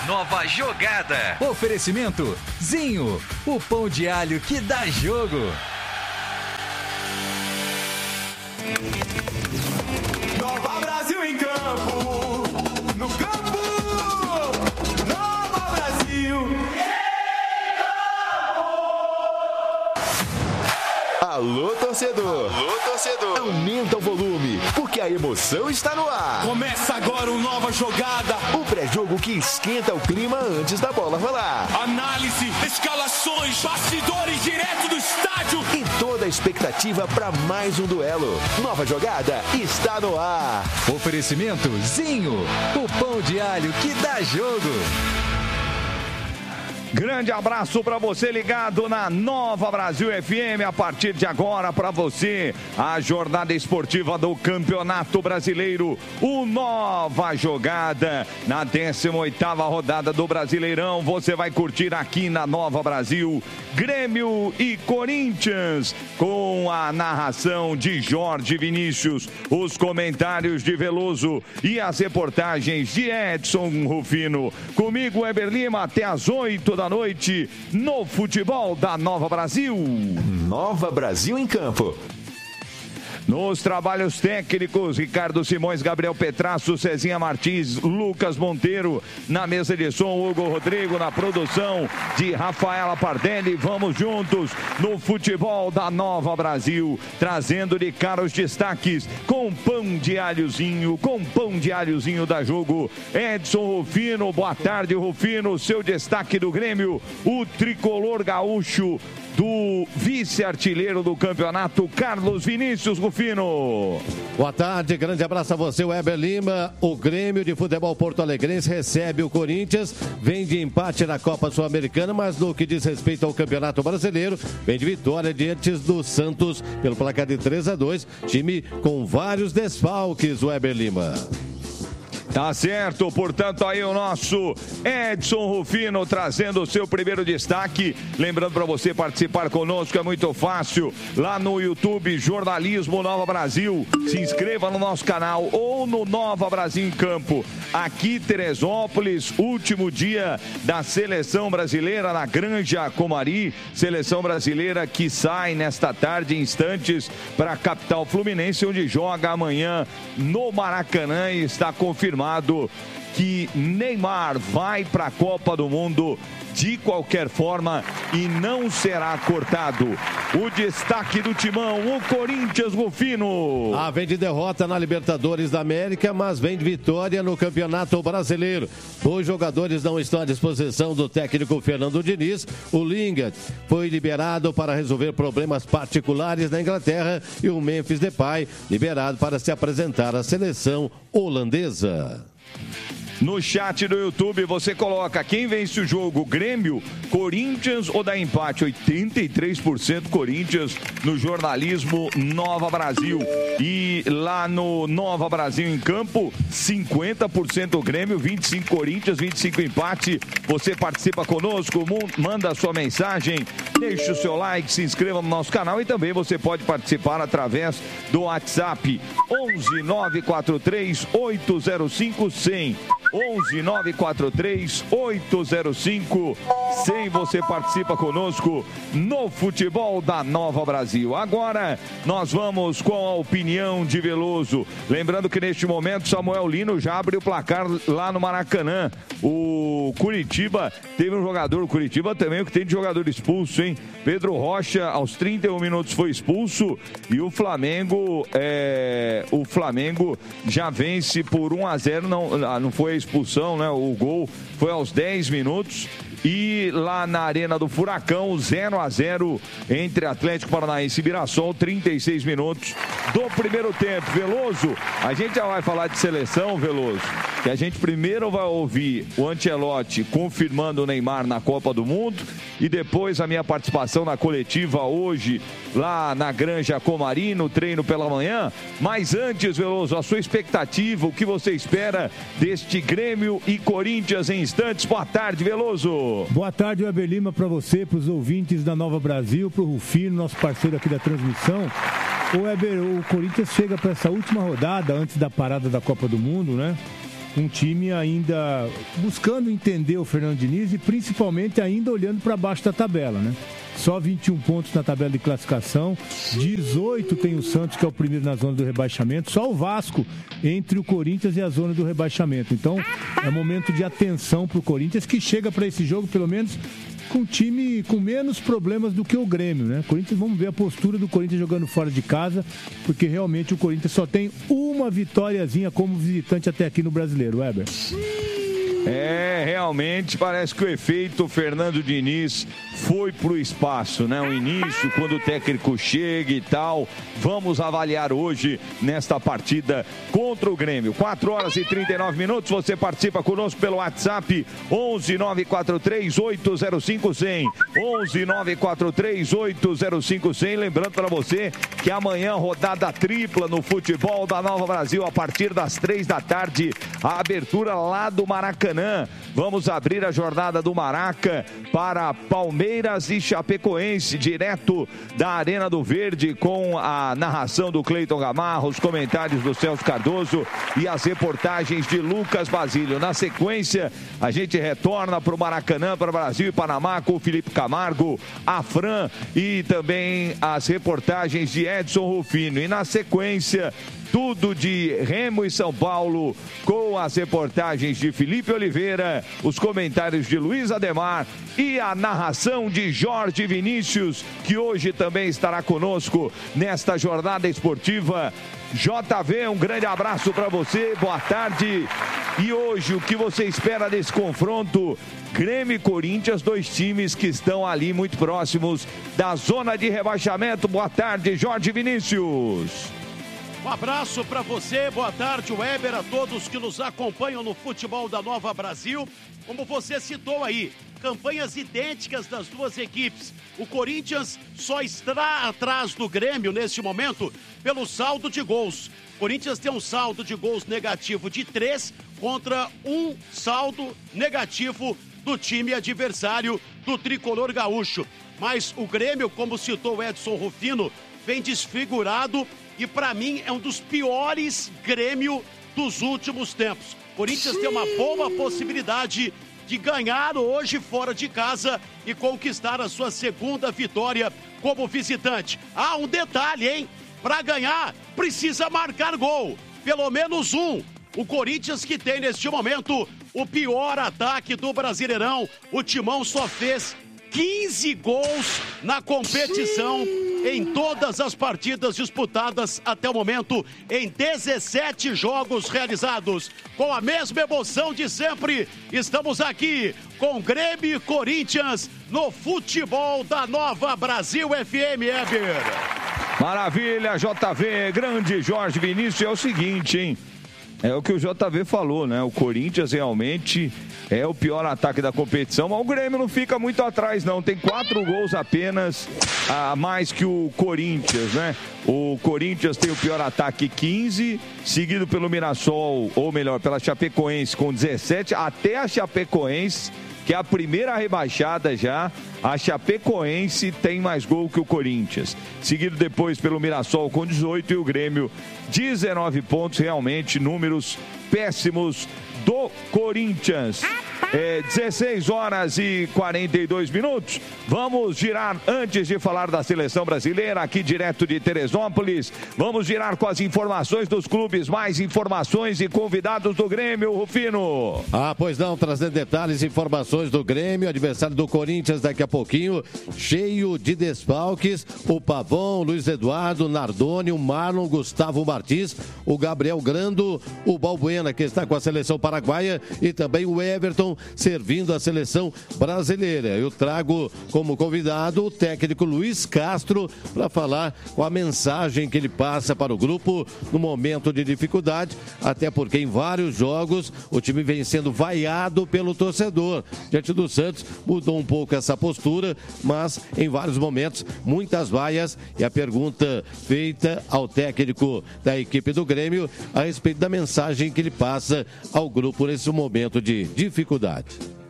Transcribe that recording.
Nova Jogada. Oferecimento Zinho, o pão de alho que dá jogo. Nova Brasil em campo, no campo, Nova Brasil em campo. Alô, torcedor! Alô, torcedor! Aumenta o volume, porque a emoção está no ar. Começa agora uma Nova Jogada. O pré-jogo que esquenta o clima antes da bola rolar. Análise, escalações, bastidores direto do estádio. E toda a expectativa para mais um duelo. Nova Jogada está no ar. Oferecimento Zinho, o pão de alho que dá jogo. Grande abraço para você ligado na Nova Brasil FM. A partir de agora, para você, a jornada esportiva do Campeonato Brasileiro, o Nova Jogada. Na 18ª rodada do Brasileirão, você vai curtir aqui na Nova Brasil, Grêmio e Corinthians, com a narração de Jorge Vinícius, os comentários de Veloso e as reportagens de Edson Rufino. Comigo, Weber Lima, até às 8 da noite, no futebol da Nova Brasil. Nova Brasil em campo. Nos trabalhos técnicos, Ricardo Simões, Gabriel Petrasso, Cezinha Martins, Lucas Monteiro. Na mesa de som, Hugo Rodrigo. Na produção de Rafaela Pardelli. Vamos juntos no futebol da Nova Brasil, trazendo de cara os destaques com pão de alhozinho, da Jogo. Edson Rufino, boa tarde, Rufino. Seu destaque do Grêmio, o tricolor gaúcho do vice-artilheiro do campeonato, Carlos Vinícius Rufino. Boa tarde, grande abraço a você, Weber Lima. O Grêmio de Futebol Porto Alegrense recebe o Corinthians, vem de empate na Copa Sul-Americana, mas no que diz respeito ao Campeonato Brasileiro, vem de vitória diante do Santos pelo placar de 3-2, time com vários desfalques, Weber Lima. Tá certo, portanto aí o nosso Edson Rufino trazendo o seu primeiro destaque. Lembrando para você participar conosco, é muito fácil, lá no YouTube Jornalismo Nova Brasil. Se inscreva no nosso canal ou no Nova Brasil em Campo. Aqui Teresópolis, último dia da seleção brasileira na Granja Comari. Seleção brasileira que sai nesta tarde, em instantes, para a capital fluminense, onde joga amanhã no Maracanã, e está confirmado que Neymar vai para a Copa do Mundo de qualquer forma e não será cortado. O destaque do timão, o Corinthians, Rufino. Vem de derrota na Libertadores da América, mas vem de vitória no Campeonato Brasileiro. Os jogadores não estão à disposição do técnico Fernando Diniz. O Lingard foi liberado para resolver problemas particulares na Inglaterra e o Memphis Depay liberado para se apresentar à seleção holandesa. No chat do YouTube você coloca quem vence o jogo, Grêmio, Corinthians ou dá empate? 83% Corinthians no jornalismo Nova Brasil. E lá no Nova Brasil em Campo, 50% Grêmio, 25% Corinthians, 25% empate. Você participa conosco, manda a sua mensagem, deixa o seu like, se inscreva no nosso canal e também você pode participar através do WhatsApp 11 943 805 100. 11 943 805 100. Você participa conosco no futebol da Nova Brasil. Agora nós vamos com a opinião de Veloso. Lembrando que neste momento Samuel Lino já abriu o placar lá no Maracanã. O Curitiba teve um jogador, o Curitiba também, o que tem de jogador expulso, hein? Pedro Rocha aos 31 minutos foi expulso e o Flamengo já vence por 1-0, não foi a expulsão, né? O gol foi aos 10 minutos. E lá na Arena do Furacão, 0-0 entre Atlético Paranaense e Mirassol, 36 minutos do primeiro tempo. Veloso, a gente já vai falar de seleção, Veloso, que a gente primeiro vai ouvir o Ancelotti confirmando o Neymar na Copa do Mundo e depois a minha participação na coletiva hoje lá na Granja Comari, no treino pela manhã. Mas antes, Veloso, a sua expectativa, o que você espera deste Grêmio e Corinthians em instantes? Boa tarde, Veloso. Boa tarde, Weber Lima, para você, para os ouvintes da Nova Brasil, para o Rufino, nosso parceiro aqui da transmissão. O Weber, o Corinthians chega para essa última rodada, antes da parada da Copa do Mundo, né? um time ainda buscando entender o Fernando Diniz e principalmente ainda olhando para baixo da tabela, né? Só 21 pontos na tabela de classificação, 18 tem o Santos, que é o primeiro na zona do rebaixamento, só o Vasco entre o Corinthians e a zona do rebaixamento. Então, é momento de atenção para o Corinthians, que chega para esse jogo, pelo menos, com um time com menos problemas do que o Grêmio, né? Corinthians, vamos ver a postura do Corinthians jogando fora de casa, porque realmente o Corinthians só tem uma vitóriazinha como visitante até aqui no Brasileiro, Weber. Realmente parece que o efeito Fernando Diniz foi pro espaço, né? O início, quando o técnico chega e tal. Vamos avaliar hoje nesta partida contra o Grêmio. 4h39. Você participa conosco pelo WhatsApp 11-943-805-100. 11-943-805-100. Lembrando para você que amanhã rodada tripla no futebol da Nova Brasil a partir das 3 da tarde. A abertura lá do Maracanã. Vamos abrir a jornada do Maraca para Palmeiras e Chapecoense, direto da Arena do Verde, com a narração do Cleiton Gamarra, os comentários do Celso Cardoso e as reportagens de Lucas Basílio. Na sequência, a gente retorna para o Maracanã, para Brasil e Panamá, com o Felipe Camargo, a Fran e também as reportagens de Edson Rufino. E na sequência, tudo de Remo e São Paulo, com as reportagens de Felipe Oliveira, os comentários de Luiz Ademar e a narração de Jorge Vinícius, que hoje também estará conosco nesta jornada esportiva. JV, um grande abraço para você, boa tarde. E hoje, o que você espera desse confronto? Grêmio e Corinthians, dois times que estão ali muito próximos da zona de rebaixamento. Boa tarde, Jorge Vinícius. Um abraço para você, boa tarde, Weber, a todos que nos acompanham no futebol da Nova Brasil. Como você citou aí, campanhas idênticas das duas equipes. O Corinthians só está atrás do Grêmio neste momento pelo saldo de gols. O Corinthians tem um saldo de gols negativo de 3 contra um saldo negativo do time adversário do tricolor gaúcho. Mas o Grêmio, como citou o Edson Rufino, vem desfigurado e para mim é um dos piores Grêmio dos últimos tempos. O Corinthians tem uma boa possibilidade de ganhar hoje fora de casa e conquistar a sua segunda vitória como visitante. Ah, um detalhe, hein? Para ganhar, precisa marcar gol. Pelo menos um. O Corinthians, que tem neste momento o pior ataque do Brasileirão. O Timão só fez 15 gols na competição em todas as partidas disputadas até o momento, em 17 jogos realizados. Com a mesma emoção de sempre, estamos aqui com Grêmio e Corinthians no futebol da Nova Brasil FM, Eber. Maravilha, JV, grande Jorge Vinícius. É o seguinte, hein? É o que o JV falou, né? O Corinthians realmente é o pior ataque da competição, mas o Grêmio não fica muito atrás, não. Tem 4 gols apenas a mais que o Corinthians, né? O Corinthians tem o pior ataque, 15, seguido pelo Mirassol, ou melhor, pela Chapecoense com 17, até a Chapecoense, que é a primeira rebaixada já. A Chapecoense tem mais gol que o Corinthians. Seguido depois pelo Mirassol com 18 e o Grêmio 19 pontos. Realmente números péssimos do Corinthians. 16h42. Vamos girar, antes de falar da seleção brasileira, aqui direto de Teresópolis, vamos girar com as informações dos clubes, mais informações e convidados do Grêmio, Rufino. Ah, pois não, trazendo detalhes e informações do Grêmio, adversário do Corinthians daqui a pouquinho, cheio de desfalques, o Pavão, Luiz Eduardo, Nardoni, o Marlon, Gustavo Martins, o Gabriel Grando, o Balbuena, que está com a seleção paraguaia, e também o Everton, servindo a seleção brasileira. Eu trago como convidado o técnico Luiz Castro para falar com a mensagem que ele passa para o grupo no momento de dificuldade, até porque em vários jogos o time vem sendo vaiado pelo torcedor. Diante do Santos mudou um pouco essa postura, mas em vários momentos muitas vaias, e a pergunta feita ao técnico da equipe do Grêmio a respeito da mensagem que ele passa ao grupo nesse momento de dificuldade.